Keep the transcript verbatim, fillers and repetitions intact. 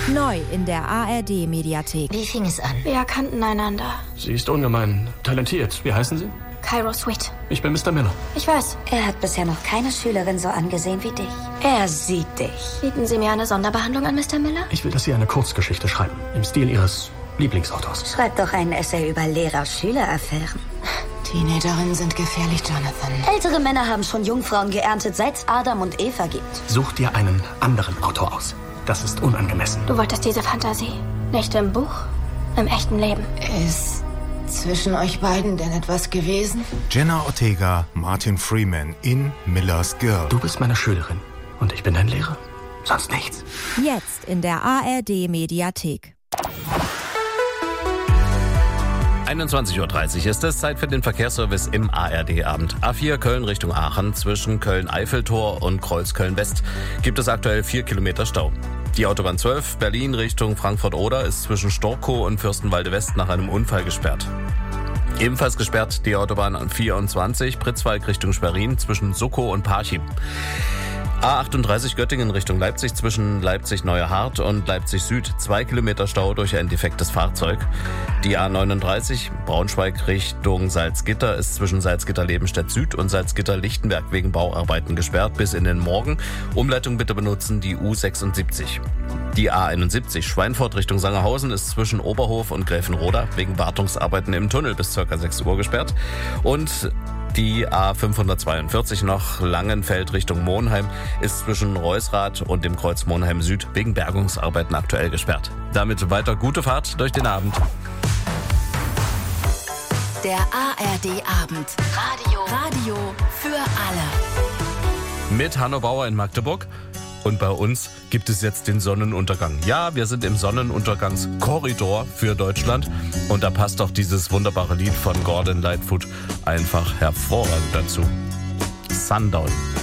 Neu in der A R D-Mediathek. Wie fing es an? Wir erkannten einander. Sie ist ungemein talentiert. Wie heißen Sie? Cairo Sweet. Ich bin Mister Miller. Ich weiß. Er hat bisher noch keine Schülerin so angesehen wie dich. Er sieht dich. Bieten Sie mir eine Sonderbehandlung an, Mister Miller? Ich will, dass Sie eine Kurzgeschichte schreiben. Im Stil Ihres Lieblingsautors. Schreib doch einen Essay über Lehrer-Schüler-Affären. Teenagerinnen sind gefährlich, Jonathan. Ältere Männer haben schon Jungfrauen geerntet, seit es Adam und Eva gibt. Such dir einen anderen Autor aus. Das ist unangemessen. Du wolltest diese Fantasie. Nicht im Buch, im echten Leben. Ist zwischen euch beiden denn etwas gewesen? Jenna Ortega, Martin Freeman in Miller's Girl. Du bist meine Schülerin und ich bin dein Lehrer. Sonst nichts. Jetzt in der A R D-Mediathek. einundzwanzig Uhr dreißig ist es, Zeit für den Verkehrsservice im A R D-Abend. A vier Köln Richtung Aachen zwischen Köln-Eiffeltor und Kreuz-Köln-West gibt es aktuell vier Kilometer Stau. Die Autobahn zwölf Berlin Richtung Frankfurt-Oder ist zwischen Storkow und Fürstenwalde-West nach einem Unfall gesperrt. Ebenfalls gesperrt die Autobahn vierundzwanzig Pritzwalk Richtung Schwerin zwischen Suckow und Parchim. A achtunddreißig Göttingen Richtung Leipzig zwischen Leipzig-Neuerhardt und Leipzig-Süd. Zwei Kilometer Stau durch ein defektes Fahrzeug. Die A neununddreißig Braunschweig Richtung Salzgitter ist zwischen Salzgitter-Lebenstedt-Süd und Salzgitter-Lichtenberg wegen Bauarbeiten gesperrt bis in den Morgen. Umleitung bitte benutzen die U sechsundsiebzig. Die A einundsiebzig Schweinfurt Richtung Sangerhausen ist zwischen Oberhof und Gräfenroda wegen Wartungsarbeiten im Tunnel bis ca. sechs Uhr gesperrt. Und die A fünfhundertzweiundvierzig noch Langenfeld Richtung Monheim ist zwischen Reusrath und dem Kreuz Monheim Süd wegen Bergungsarbeiten aktuell gesperrt. Damit weiter gute Fahrt durch den Abend. Der A R D-Abend. Radio. Radio für alle. Mit Hanno Bauer in Magdeburg. Und bei uns gibt es jetzt den Sonnenuntergang. Ja, wir sind im Sonnenuntergangskorridor für Deutschland. Und da passt doch dieses wunderbare Lied von Gordon Lightfoot einfach hervorragend dazu. Sundown.